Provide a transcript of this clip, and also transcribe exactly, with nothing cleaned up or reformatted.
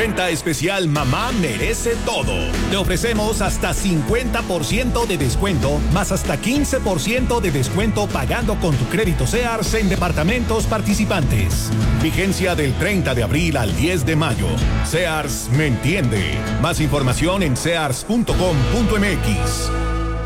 Venta especial Mamá merece todo. Le ofrecemos hasta cincuenta por ciento de descuento, más hasta quince por ciento de descuento pagando con tu crédito Sears en departamentos participantes. Vigencia del treinta de abril al diez de mayo. Sears me entiende. Más información en sears punto com punto m x.